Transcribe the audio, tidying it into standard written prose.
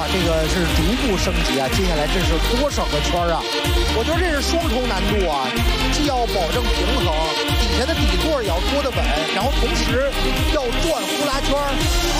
这个是逐步升级啊，接下来这是多少个圈啊？我觉得这是双重难度啊，既要保证平衡，底下的底座也要拖得稳，然后同时要转呼啦圈。